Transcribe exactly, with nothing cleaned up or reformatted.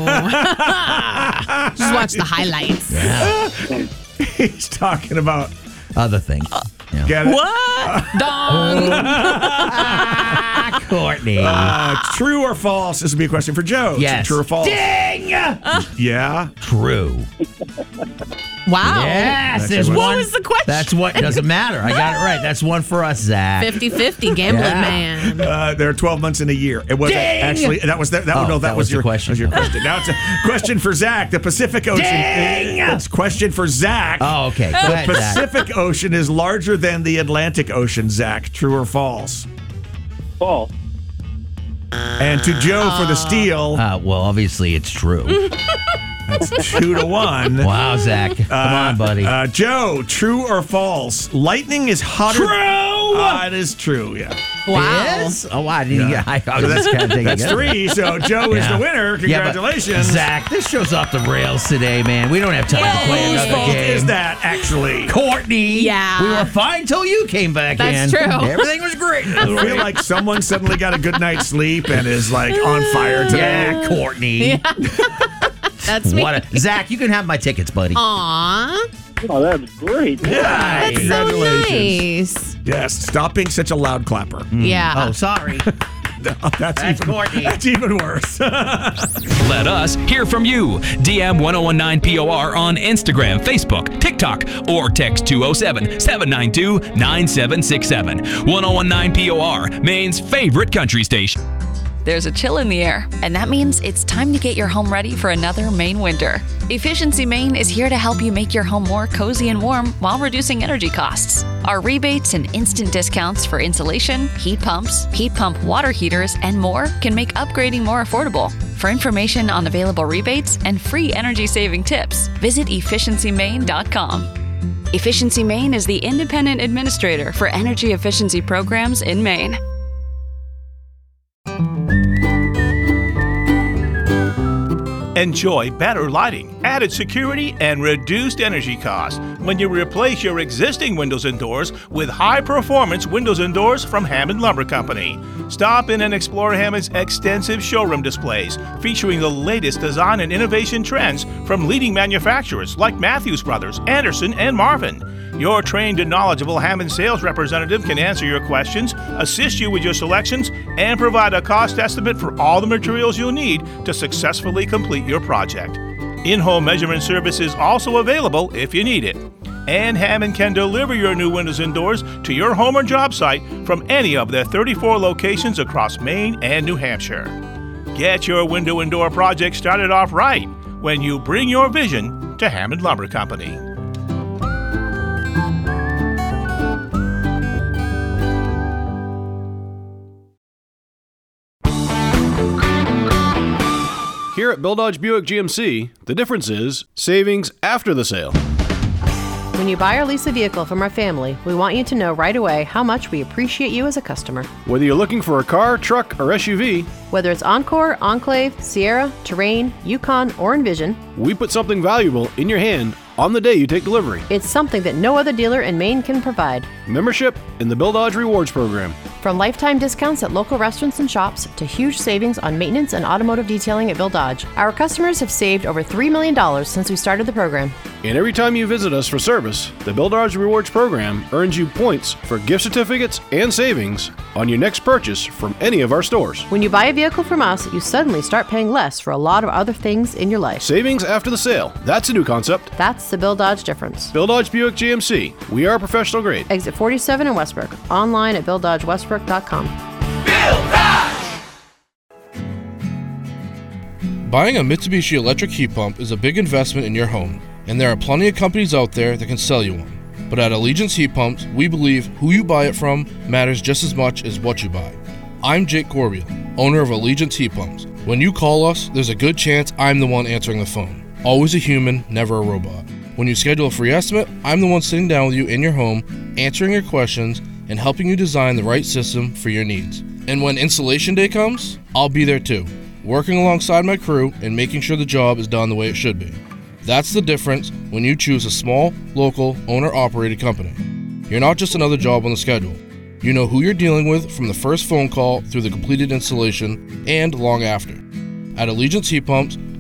Just watch the highlights. Yeah. He's talking about other things. Uh, yeah. Get it? What? Dong. Courtney. Uh, true or false? This would be a question for Joe. Yes. True or false? Ding! Uh, yeah. True. Wow. Yes. There's what one. was the question? That's what doesn't matter. I got it right. That's one for us, Zach. fifty-fifty gambling Yeah. man. Uh, there are twelve months in a year. It was Ding! actually that was that. that Oh, no, that, that was, was the your question. was your question. Now it's a question for Zach. The Pacific Ocean. Ding! It's a question for Zach. Oh, okay. Go The ahead, Zach. Pacific Ocean is larger than the Atlantic Ocean. Zach, true or false? False. And to Joe for the steal. Uh, well, obviously it's true. That's two to one. Wow, Zach. Come Uh, on, buddy. Uh, Joe, true or false? Lightning is hotter. True! Uh, it is true, yeah. Wow. Yes? Oh, I didn't Yeah. get I, I was just kind of thinking. That's three, so Joe is Yeah. the winner. Yeah, but Congratulations. Zach, this show's off the rails today, man. We don't have time to play Whose another fault game. is that, actually? Courtney. Yeah. We were fine till you came back That's in. true. Everything was great. I feel like someone suddenly got a good night's sleep and is like on fire today. Yeah, Courtney. That's me. What a, Zach, you can have my tickets, buddy. Aw. Oh, that's great. Yeah, That's so congratulations. nice. Yes, stop being such a loud clapper. Yeah. Oh, sorry. Oh, that's, That's even, Courtney. that's even worse. Let us hear from you. D M ten nineteen P O R on Instagram, Facebook, TikTok, or text two oh seven, seven nine two, nine seven six seven. ten nineteen P O R, Maine's favorite country station. There's a chill in the air, and that means it's time to get your home ready for another Maine winter. Efficiency Maine is here to help you make your home more cozy and warm while reducing energy costs. Our rebates and instant discounts for insulation, heat pumps, heat pump water heaters, and more can make upgrading more affordable. For information on available rebates and free energy-saving tips, visit efficiency maine dot com. Efficiency Maine is the independent administrator for energy efficiency programs in Maine. Enjoy better lighting, added security, and reduced energy costs when you replace your existing windows and doors with high-performance windows and doors from Hammond Lumber Company. Stop in and explore Hammond's extensive showroom displays featuring the latest design and innovation trends from leading manufacturers like Matthews Brothers, Anderson, and Marvin. Your trained and knowledgeable Hammond sales representative can answer your questions, assist you with your selections, and provide a cost estimate for all the materials you'll need to successfully complete your project. In-home measurement service is also available if you need it. And Hammond can deliver your new windows and doors to your home or job site from any of their thirty-four locations across Maine and New Hampshire. Get your window and door project started off right when you bring your vision to Hammond Lumber Company. Here at Bill Dodge Buick G M C, the difference is savings after the sale. When you buy or lease a vehicle from our family, we want you to know right away how much we appreciate you as a customer. Whether you're looking for a car, truck, or S U V, Whether it's Encore, Enclave, Sierra, Terrain, Yukon, or Envision, we put something valuable in your hand on the day you take delivery. it's something that no other dealer in Maine can provide. Membership in the Bill Dodge Rewards Program. From lifetime discounts at local restaurants and shops to huge savings on maintenance and automotive detailing at Bill Dodge, our customers have saved over three million dollars since we started the program. And every time you visit us for service, the Bill Dodge Rewards Program earns you points for gift certificates and savings on your next purchase from any of our stores. When you buy a vehicle from us, you suddenly start paying less for a lot of other things in your life. Savings after the sale. That's a new concept. That's the Bill Dodge difference. Bill Dodge Buick G M C. We are professional grade. Exit forty-seven in Westbrook. Online at bill dodge westbrook dot com. Buying a Mitsubishi electric heat pump is a big investment in your home, and there are plenty of companies out there that can sell you one. But at Allegiance Heat Pumps, we believe who you buy it from matters just as much as what you buy. I'm Jake Corbeil, owner of Allegiance Heat Pumps. When you call us, there's a good chance I'm the one answering the phone. Always a human, never a robot. When you schedule a free estimate, I'm the one sitting down with you in your home, answering your questions, and helping you design the right system for your needs. And when installation day comes, I'll be there too, working alongside my crew and making sure the job is done the way it should be. That's the difference when you choose a small, local, owner-operated company. You're not just another job on the schedule. You know who you're dealing with from the first phone call through the completed installation and long after. At Allegiance Heat Pumps,